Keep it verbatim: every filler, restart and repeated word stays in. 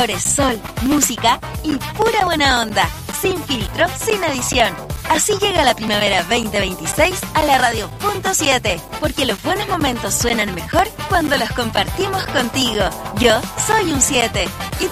colores, sol, música y pura buena onda. Sin filtro, sin edición. Así llega la primavera veinte veintiséis a la radio punto siete, porque los buenos momentos suenan mejor cuando los compartimos contigo. Yo soy un siete. ¿Y